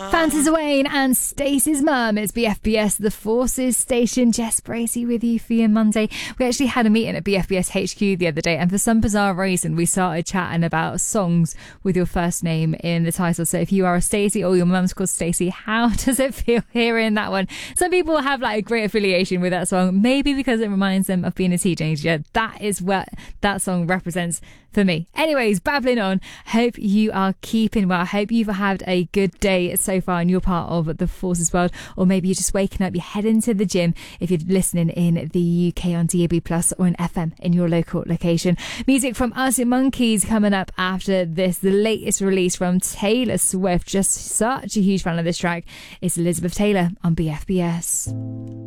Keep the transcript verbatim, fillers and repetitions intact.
Francis Wayne and Stacey's mum. It's B F B S, the Forces Station. Jess Bracey with you for your Monday. We actually had a meeting at B F B S H Q the other day, and for some bizarre reason, we started chatting about songs with your first name in the title. So if you are a Stacey or your mum's called Stacey, how does it feel hearing that one? Some people have like a great affiliation with that song, maybe because it reminds them of being a teenager. That is what that song represents for me. Anyways, babbling on. Hope you are keeping well. I hope you've had a good day so far and you're part of the Forces world, or maybe you're just waking up, you're heading to the gym if you're listening in the U K on D A B plus or an F M in your local location. Music from Arctic Monkeys coming up after this. The latest release from Taylor Swift. Just such a huge fan of this track. It's Elizabeth Taylor on B F B S.